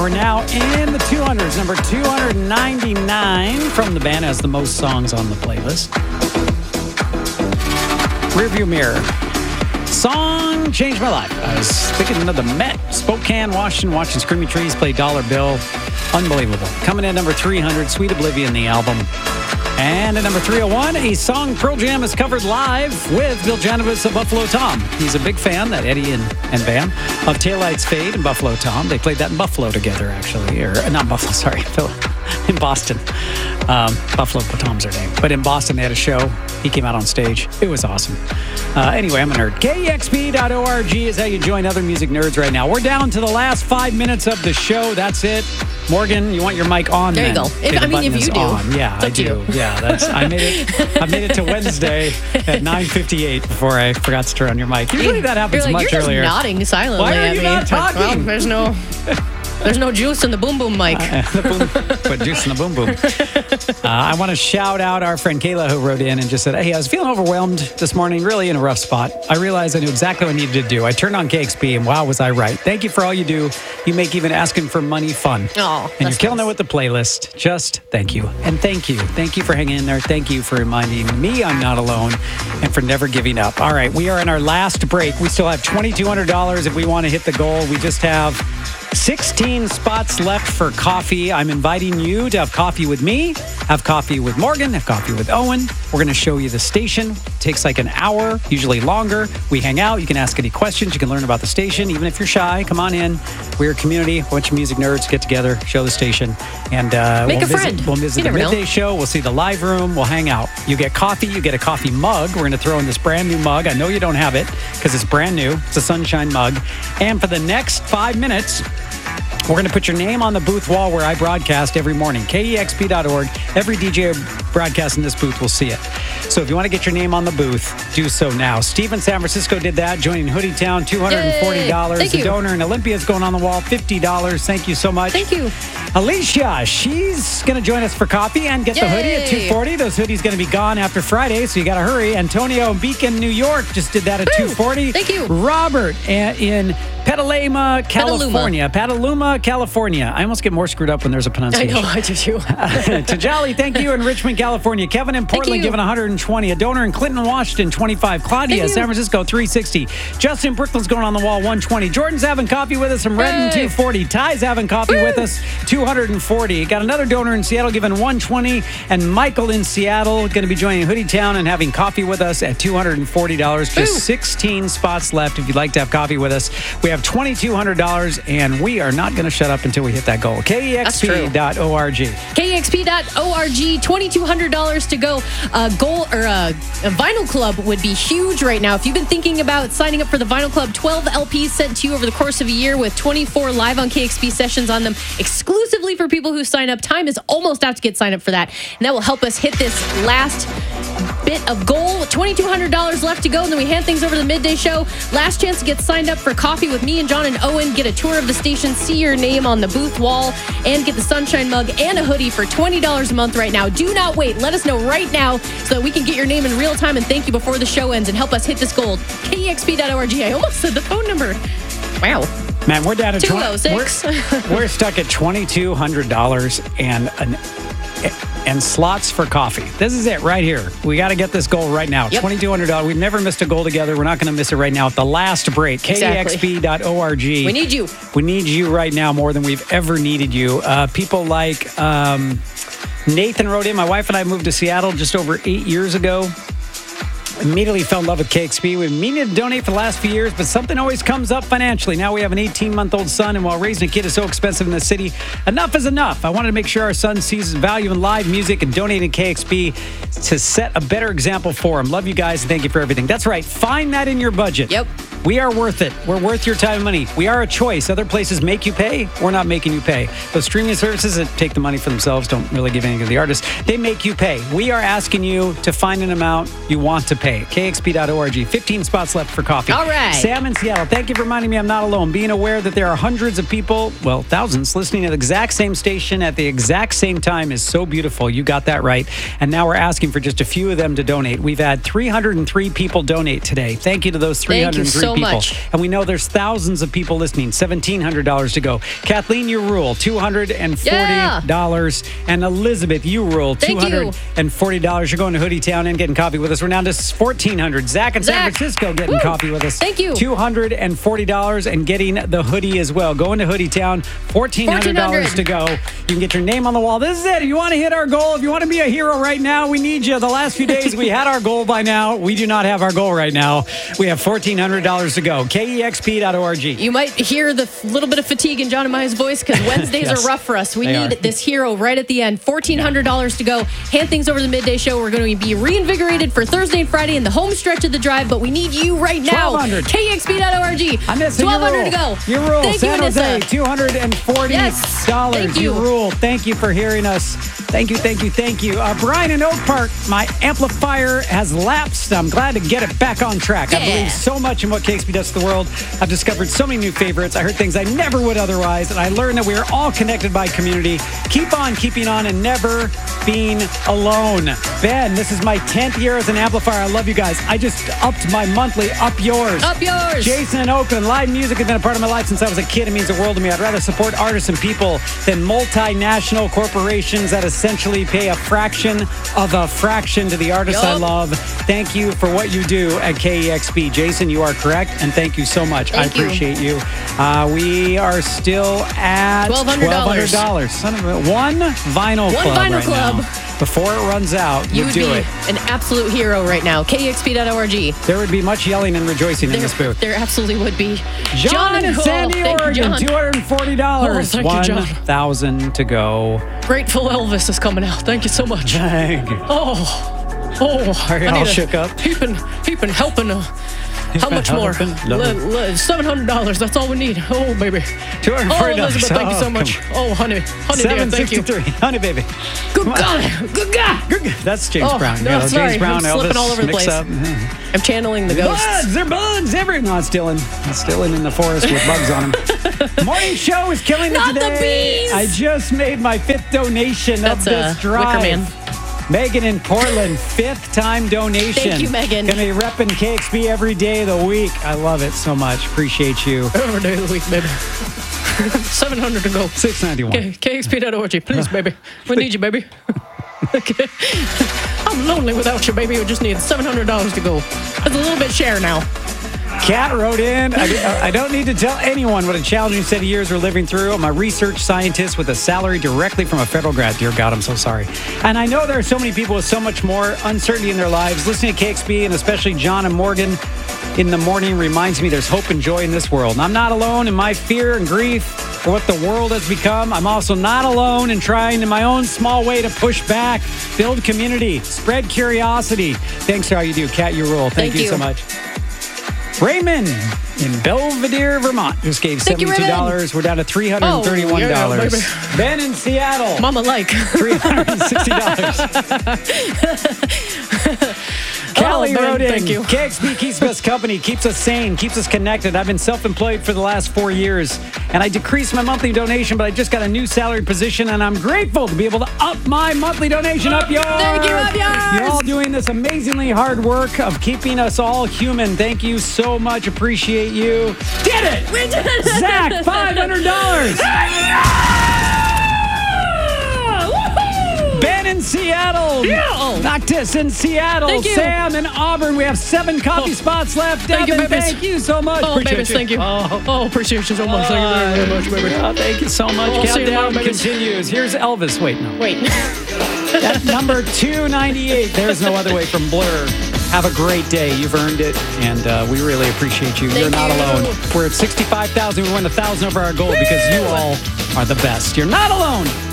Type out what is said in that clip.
We're now in the 200s. Number 299 from the band has the most songs on the playlist. Rearview Mirror. Song changed my life. I was thinking of the Met, Spokane, Washington, watching Screaming Trees play Dollar Bill. Unbelievable. Coming in number 300, Sweet Oblivion, the album. And at number 301, a song Pearl Jam has covered live with Bill Janovitz of Buffalo Tom. He's a big fan, that Eddie and Van, of Taillights Fade and Buffalo Tom. They played that in Buffalo together, actually. Or not Buffalo, sorry, in Boston. Buffalo Tom's their name. But in Boston, they had a show. He came out on stage. It was awesome. Anyway, I'm a nerd. KEXP.org is how you join other music nerds right now. We're down to the last 5 minutes of the show. That's it. Morgan, you want your mic on? There you go. If you do. On. Yeah, I do. Yeah, I made it to Wednesday at 9:58 before I forgot to turn on your mic. Usually that happens much you're earlier. You're just nodding silently. Why are you not talking? Well, there's no juice in the boom boom mic. Put juice in the boom boom. I want to shout out our friend Kayla who wrote in and just said, hey, I was feeling overwhelmed this morning, really in a rough spot. I realized I knew exactly what I needed to do. I turned on KXP and wow, was I right. Thank you for all you do. You make even asking for money fun. Oh, and you're killing it with the playlist. Just thank you. And thank you. Thank you for hanging in there. Thank you for reminding me I'm not alone and for never giving up. All right, we are in our last break. We still have $2,200 if we want to hit the goal. We just have 16 spots left for coffee. I'm inviting you to have coffee with me, have coffee with Morgan, have coffee with Owen. We're going to show you the station. It takes like an hour, usually longer. We hang out. You can ask any questions. You can learn about the station. Even if you're shy, come on in. We're a community. A bunch of music nerds get together, show the station. And Make a friend. We'll visit the midday show. We'll see the live room. We'll hang out. You get coffee. You get a coffee mug. We're going to throw in this brand new mug. I know you don't have it because it's brand new. It's a sunshine mug. And for the next 5 minutes, we're going to put your name on the booth wall where I broadcast every morning. KEXP.org. Every DJ broadcast in this booth will see it. So if you want to get your name on the booth, do so now. Steve in San Francisco did that, joining Hoodie Town, $240. Thank you. The donor in Olympia is going on the wall, $50. Thank you so much. Thank you. Alicia, she's going to join us for coffee and get the hoodie at $240. Those hoodies going to be gone after Friday, so you got to hurry. Antonio in Beacon, New York, just did that at $240. Thank you. Robert in Petaluma, California. I almost get more screwed up when there's a pronunciation. I know, I do too. Tajali, thank you, in Richmond, California. Kevin in Portland giving 120. A donor in Clinton, Washington, 25. Claudia, San Francisco, 360. Justin Brooklyn's going on the wall, 120. Jordan's having coffee with us from Redden, 240. Ty's having coffee with us, 240. Got another donor in Seattle giving 120. And Michael in Seattle going to be joining Hoodie Town and having coffee with us at $240. Just 16 spots left if you'd like to have coffee with us. We have $2,200, and we are not going to shut up until we hit that goal. KEXP.org. KEXP.org, $2,200 to go. A vinyl club would be huge right now. If you've been thinking about signing up for the vinyl club, 12 LPs sent to you over the course of a year with 24 live on KXP sessions on them, exclusively for people who sign up. Time is almost out to get signed up for that, and that will help us hit this last bit of goal. $2,200 left to go, and then we hand things over to the midday show. Last chance to get signed up for coffee with me and John and Owen. Get a tour of the station, see your name on the booth wall, and get the sunshine mug and a hoodie for $20 a month right now. Do not wait. Let us know right now so that we can get your name in real time and thank you before the show ends and help us hit this goal. KEXP.org. I almost said the phone number. Wow. Man, we're down to 206. We're stuck at $2,200 and slots for coffee. This is it right here. We got to get this goal right now. Yep. $2,200. We've never missed a goal together. We're not going to miss it right now at the last break. Exactly. KEXP.org. We need you. We need you right now more than we've ever needed you. People like Nathan wrote in. My wife and I moved to Seattle just over 8 years ago. Immediately fell in love with KXP. We've been meaning to donate for the last few years, but something always comes up financially. Now we have an 18-month-old son, and while raising a kid is so expensive in the city, enough is enough. I wanted to make sure our son sees his value in live music and donating to KXP to set a better example for him. Love you guys, and thank you for everything. That's right. Find that in your budget. Yep. We are worth it. We're worth your time and money. We are a choice. Other places make you pay. We're not making you pay. Those streaming services that take the money for themselves don't really give anything to the artists. They make you pay. We are asking you to find an amount you want to pay. KXP.org. 15 spots left for coffee. All right. Sam in Seattle, thank you for reminding me I'm not alone. Being aware that there are hundreds of people, well, thousands, listening to the exact same station at the exact same time is so beautiful. You got that right. And now we're asking for just a few of them to donate. We've had 303 people donate today. Thank you to those 303 Thank you so so people. much. And we know there's thousands of people listening. $1,700 to go. Kathleen, you rule. $240. And Elizabeth, you rule. Thank you. $240. You're going to Hoodie Town and getting coffee with us. We're down to $1,400. Zach in San Francisco getting coffee with us. Thank you. $240 and getting the hoodie as well. Going to Hoodie Town. $1,400 to go. You can get your name on the wall. This is it. If you want to hit our goal, if you want to be a hero right now, we need you. The last few days we had our goal by now. We do not have our goal right now. We have $1,400 to go. KEXP.org. You might hear the little bit of fatigue in John and Maya's voice because Wednesdays Yes, are rough for us. We they need are. this hero right at the end. $1,400 to go. Hand things over to the midday show. We're going to be reinvigorated for Thursday and Friday in the home stretch of the drive, but we need you right now. $1,200. KEXP.org. $1,200 to go. You rule. Thank San you, Jose, Anissa. $240. Yes. Thank you. rule. Thank you for hearing us. Thank you. Brian in Oak Park, my amplifier has lapsed. I'm glad to get it back on track. I Yeah. believe so much in what KXP does to the world. I've discovered so many new favorites. I heard things I never would otherwise, and I learned that we are all connected by community. Keep on keeping on and never being alone. Ben, this is my 10th year as an amplifier. I love you guys. I just upped my monthly. Up yours. Up yours. Jason in Oakland, live music has been a part of my life since I was a kid. It means the world to me. I'd rather support artists and people than multinational corporations that essentially pay a fraction of a fraction to the artists I Yup. love. Thank you for what you do at KEXP. Jason, you are correct, and thank you so much. Thank I appreciate you. We are still at $1,200. Son of a, one vinyl One club vinyl right club. now. Before it runs out, You would do be it. an absolute hero right now. KEXP.org. There would be much yelling and rejoicing in this booth. There absolutely would be. John in Sandy, thank you, Oregon, John. $240. Oh, thank you, John. 1,000 to go. Grateful Elvis is coming out. Thank you so much. Dang. Oh, Are you all shook up? He's been helping. How much more? helping? $700. That's all we need. Oh, baby. $240. Oh, Elizabeth, thank you so Oh, much. come Oh, honey dear, thank you. $763. Honey, baby. Good God, good God. That's James Oh, Brown. no, You know, sorry. James Brown, I'm slipping Elvis, all over the mix place. up. I'm channeling the ghosts. Bugs, they're bugs. No, it's Dylan. It's Dylan in the forest with bugs on him. Morning show is killing it Not the today. bees. I just made my 5th donation That's of this drive. Wicker Man. Megan in Portland, 5th time donation. Thank you, Megan. Gonna be repping KXP every day of the week. I love it so much. Appreciate you. Every day of the week, baby. 700 to go. $691. Okay, KXP.org, please, baby. We need you, baby. Okay. I'm lonely without you, baby. We just need $700 to go. That's a little bit share now. Kat wrote in, I don't need to tell anyone what a challenging set of years we're living through. I'm a research scientist with a salary directly from a federal grad. Dear God, I'm so sorry. And I know there are so many people with so much more uncertainty in their lives. Listening to KXP and especially John and Morgan in the morning reminds me there's hope and joy in this world. And I'm not alone in my fear and grief for what the world has become. I'm also not alone in trying in my own small way to push back, build community, spread curiosity. Thanks for all you do. Kat, you rule. Thank you so much. Raymond in Belvedere, Vermont, just gave Thank you, $72. Raymond. We're down to $331. Oh, yeah, baby. Ben in Seattle, Mama like. $360. Callie Ben, wrote in, thank you. KXP keeps us company, keeps us sane, keeps us connected. I've been self-employed for the last 4 years, and I decreased my monthly donation, but I just got a new salary position, and I'm grateful to be able to up my monthly donation. Up yours! Thank you, up yours! You're all doing this amazingly hard work of keeping us all human. Thank you so much. Appreciate you. Did it! We did it! Zach, $500. Ben in Seattle. Yeah. Noctis in Seattle. Thank you. Sam in Auburn. We have 7 coffee spots left. Thank you, Devin, babies. thank you so much. Oh, Appreciate babies, you. thank you. Oh, appreciate you so much. Thank you very much, baby. Oh, thank you so much. I'll see you tomorrow, Countdown babies. continues. Here's Elvis. Wait, no. Wait. At number 298, There's No Other Way from Blur. Have a great day. You've earned it, and we really appreciate you. You're Thank not you. alone. We're at 65,000. We won 1,000 over our goal because you all are the best. You're not alone.